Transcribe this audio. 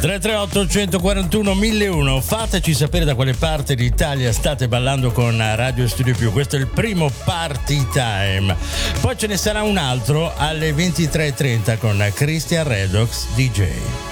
338 141 1001. Fateci sapere da quale parte d'Italia state ballando con Radio Studio Più. Questo è il primo Party Time. Poi ce ne sarà un altro alle 23:30 con Christian Redox DJ.